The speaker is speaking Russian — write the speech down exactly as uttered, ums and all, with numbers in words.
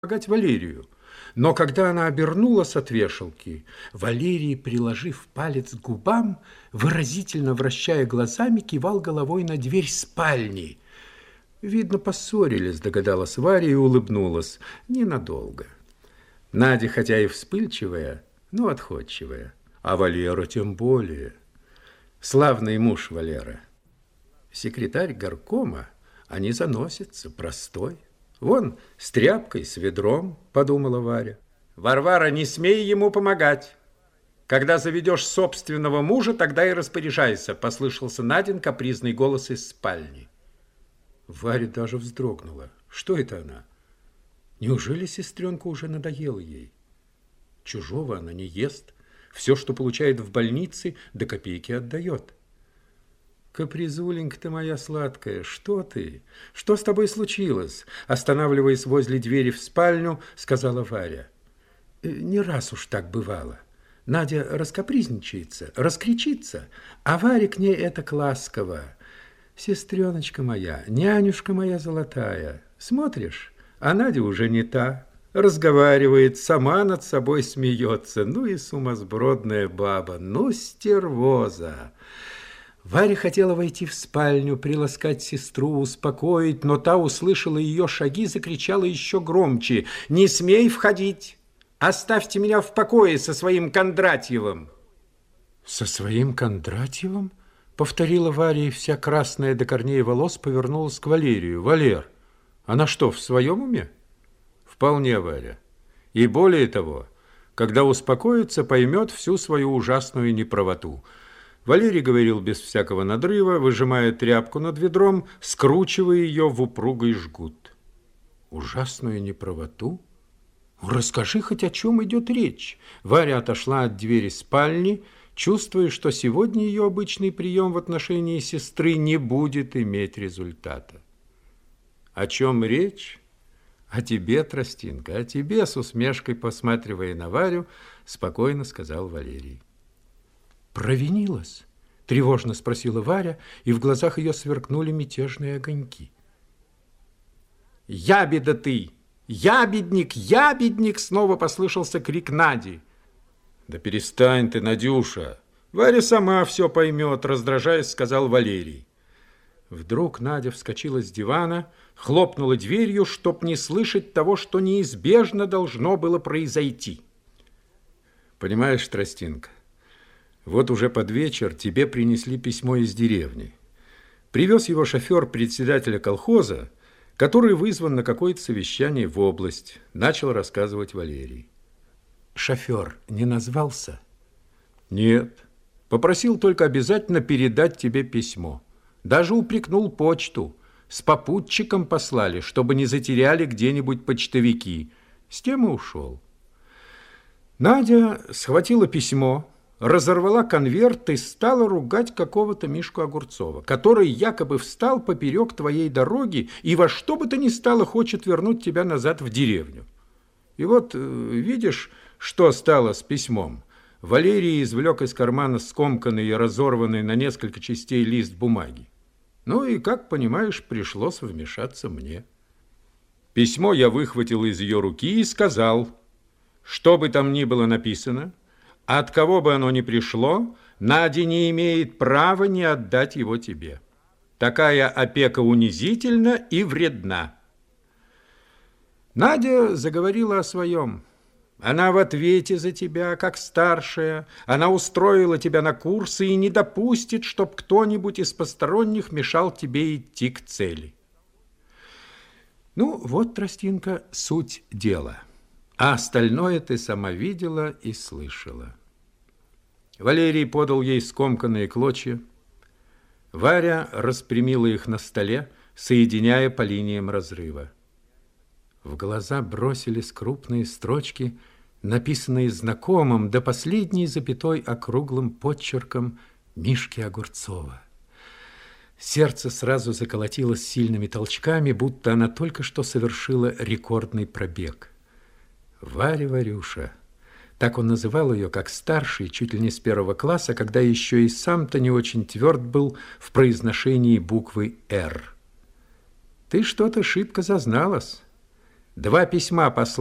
помогать Валерию. Но когда она обернулась от вешалки, Валерий, приложив палец к губам, выразительно вращая глазами, кивал головой на дверь спальни. Видно, поссорились, догадалась Варя и улыбнулась. Ненадолго. Надя, хотя и вспыльчивая, но отходчивая. А Валера тем более. Славный муж Валера. Секретарь горкома, а не заносится, простой. Вон, с тряпкой, с ведром, подумала Варя. Варвара, не смей ему помогать. Когда заведешь собственного мужа, тогда и распоряжайся, послышался Надин капризный голос из спальни. Варя даже вздрогнула. Что это она? Неужели сестренка уже надоела ей? Чужого она не ест. Все, что получает в больнице, до копейки отдает. Капризуленька ты моя сладкая, что ты? Что с тобой случилось? Останавливаясь возле двери в спальню, сказала Варя. Не раз уж так бывало. Надя раскапризничается, раскричится, а Варя к ней это ласково. Сестреночка моя, нянюшка моя золотая, смотришь, а Надя уже не та. Разговаривает, сама над собой смеется. Ну и сумасбродная баба, ну стервоза. Варя хотела войти в спальню, приласкать сестру, успокоить, но та услышала ее шаги, закричала еще громче. «Не смей входить! Оставьте меня в покое со своим Кондратьевым!» «Со своим Кондратьевым?» — повторила Варя, и вся красная до корней волос повернулась к Валерию. «Валер, она что, в своем уме?» «Вполне, Варя. И более того, когда успокоится, поймет всю свою ужасную неправоту». Валерий говорил без всякого надрыва, выжимая тряпку над ведром, скручивая ее в упругий жгут. Ужасную неправоту? Расскажи хоть, о чем идет речь. Варя отошла от двери спальни, чувствуя, что сегодня ее обычный прием в отношении сестры не будет иметь результата. О чем речь? О тебе, Тростинка, о тебе, с усмешкой посматривая на Варю, спокойно сказал Валерий. «Провинилась?» – тревожно спросила Варя, и в глазах ее сверкнули мятежные огоньки. «Ябеда ты! Ябедник! Ябедник!» – снова послышался крик Нади. «Да перестань ты, Надюша! Варя сама все поймет», – раздражаясь, сказал Валерий. Вдруг Надя вскочила с дивана, хлопнула дверью, чтоб не слышать того, что неизбежно должно было произойти. «Понимаешь, Тростинка, вот уже под вечер тебе принесли письмо из деревни. Привез его шофер председателя колхоза, который вызван на какое-то совещание в область», начал рассказывать Валерий. «Шофер не назвался?» «Нет. Попросил только обязательно передать тебе письмо. Даже упрекнул почту. С попутчиком послали, чтобы не затеряли где-нибудь почтовики. С тем и ушел». Надя схватила письмо, разорвала конверт и стала ругать какого-то Мишку Огурцова, который якобы встал поперек твоей дороги и во что бы то ни стало хочет вернуть тебя назад в деревню. И вот, видишь, что стало с письмом? Валерий извлек из кармана скомканный и разорванный на несколько частей лист бумаги. Ну и, как понимаешь, пришлось вмешаться мне. Письмо я выхватил из ее руки и сказал, что бы там ни было написано, от кого бы оно ни пришло, Надя не имеет права не отдать его тебе. Такая опека унизительна и вредна. Надя заговорила о своем. Она в ответе за тебя, как старшая. Она устроила тебя на курсы и не допустит, чтоб кто-нибудь из посторонних мешал тебе идти к цели. Ну, вот, Тростинка, суть дела. А остальное ты сама видела и слышала. Валерий подал ей скомканные клочья. Варя распрямила их на столе, соединяя по линиям разрыва. В глаза бросились крупные строчки, написанные знакомым до последней запятой округлым подчерком Мишки Огурцова. Сердце сразу заколотилось сильными толчками, будто она только что совершила рекордный пробег. Варя Варюша, так он называл ее, как старший, чуть ли не с первого класса, когда еще и сам-то не очень тверд был в произношении буквы «Р». Ты что-то шибко зазналась. Два письма послал